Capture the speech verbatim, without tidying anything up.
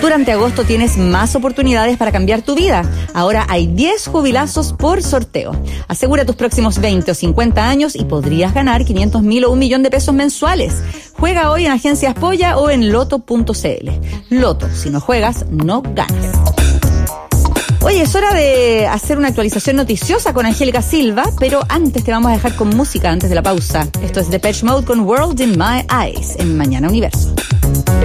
Durante agosto tienes más oportunidades para cambiar tu vida. Ahora hay diez jubilazos por sorteo. Asegura tus próximos veinte o cincuenta años y podrías ganar quinientos mil o un millón de pesos mensuales. Juega hoy en Agencias Polla o en loto punto c l. Loto, si no juegas, no ganas. Oye, es hora de hacer una actualización noticiosa con Angélica Silva, pero antes te vamos a dejar con música antes de la pausa. Esto es Depeche Mode con World in My Eyes en Mañana Universo.